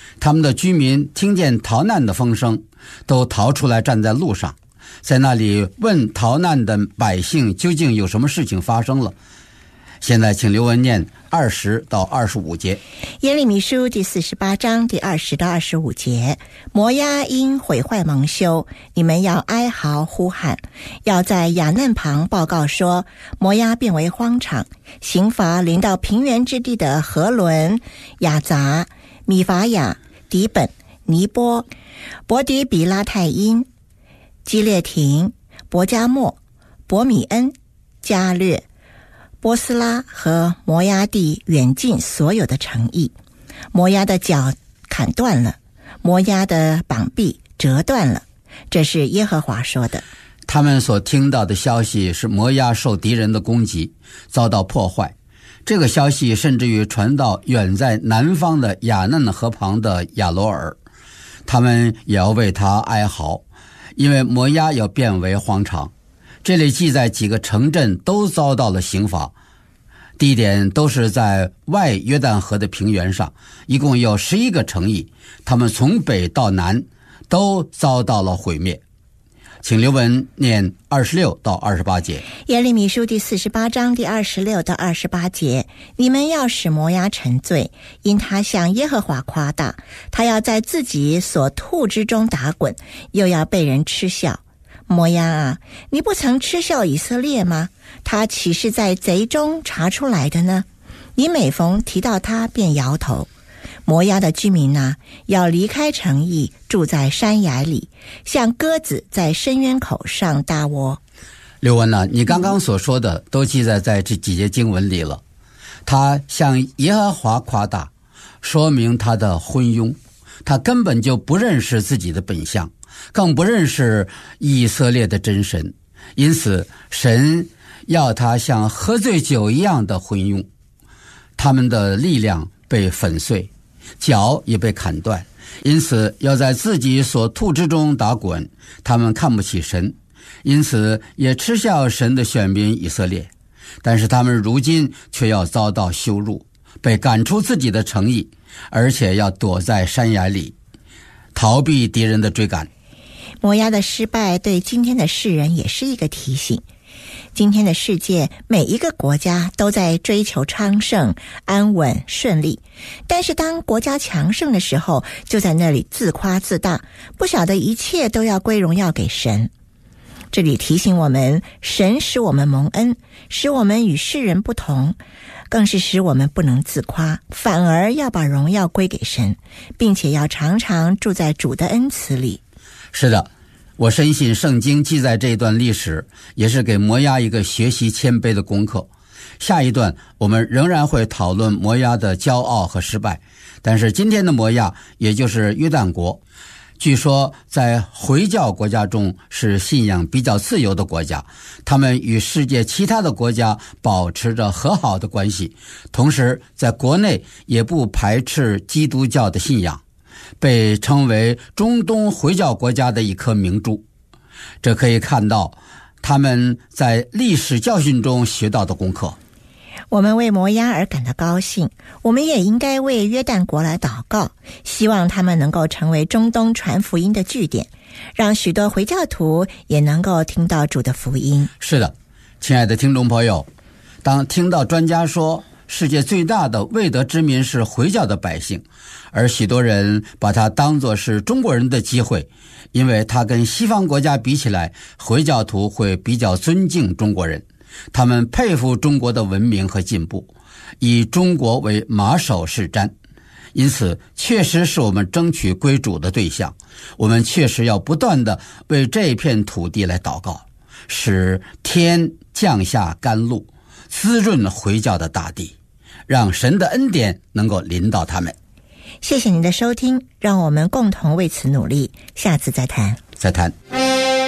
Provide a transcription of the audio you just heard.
他们的居民听见逃难的风声，都逃出来站在路上，在那里问逃难的百姓究竟有什么事情发生了。现在请刘文念20到25节。 耶利米书第48章第20到25节。摩押因毁坏蒙羞，你们要哀嚎呼喊，要在雅嫩旁报告说，摩押变为荒场，刑罚临到平原之地的何伦、雅杂、米法亚、底本、尼波、伯迪比拉太因、基列亭、伯加莫、伯米恩、加略、波斯拉和摩押地远近所有的城邑。摩押的脚砍断了，摩押的膀臂折断了，这是耶和华说的。 他们所听到的消息是摩押受敌人的攻击，遭到破坏。这个消息甚至于传到远在南方的雅嫩河旁的亚罗尔，他们也要为他哀嚎，因为摩押要变为荒场。这里记载几个城镇都遭到了刑罚，地点都是在外约旦河的平原上，一共有11个城邑，他们从北到南都遭到了毁灭。请刘文念26到28节。 耶利米书第48章第26到28节。你们要使摩押沉醉，因他向耶和华夸大，他要在自己所吐之中打滚，又要被人嗤笑。摩押啊，你不曾嗤笑以色列吗？他岂是在贼中查出来的呢？你每逢提到他便摇头。摩押的居民啊，要离开城邑，住在山崖里，像鸽子在深渊口上搭窝。 刘文啊，你刚刚所说的都记载在这几节经文里了。他向耶和华夸大，说明他的昏庸，他根本就不认识自己的本相，更不认识以色列的真神，因此神要他像喝醉酒一样的昏庸。他们的力量被粉碎，脚也被砍断，因此要在自己所吐之中打滚。他们看不起神，因此也嗤笑神的选民以色列。但是他们如今却要遭到羞辱，被赶出自己的城邑，而且要躲在山崖里，逃避敌人的追赶。 摩押的失败对今天的世人也是一个提醒。今天的世界，每一个国家都在追求昌盛、安稳、顺利，但是当国家强盛的时候，就在那里自夸自大，不晓得一切都要归荣耀给神。这里提醒我们，神使我们蒙恩，使我们与世人不同，更是使我们不能自夸，反而要把荣耀归给神，并且要常常住在主的恩慈里。 是的，我深信圣经记载这一段历史，也是给摩押一个学习谦卑的功课。下一段我们仍然会讨论摩押的骄傲和失败，但是今天的摩押，也就是约旦国，据说在回教国家中是信仰比较自由的国家，他们与世界其他的国家保持着和好的关系，同时在国内也不排斥基督教的信仰，被称为中东回教国家的一颗明珠。这可以看到他们在历史教训中学到的功课。 我们为摩押而感到高兴，我们也应该为约旦国来祷告，希望他们能够成为中东传福音的据点，让许多回教徒也能够听到主的福音。 是的，亲爱的听众朋友，当听到专家说世界最大的未得之民是回教的百姓，而许多人把它当作是中国人的机会，因为它跟西方国家比起来，回教徒会比较尊敬中国人，他们佩服中国的文明和进步，以中国为马首是瞻。因此确实是我们争取归主的对象，我们确实要不断地为这片土地来祷告，使天降下甘露，滋润回教的大地，让神的恩典能够临到他们。 谢谢您的收听，让我们共同为此努力，下次再谈。